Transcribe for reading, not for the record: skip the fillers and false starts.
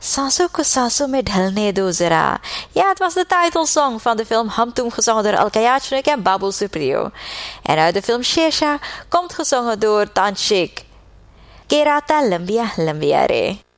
Sasu ko sasu में ढलने दो जरा. Ja, het was de titelsong van de film Hamtum, gezongen door Al Kayachnik en Babul Supriyo. En uit de film Shesha komt gezongen door Tanshik. Kerata Lambia Lambiare.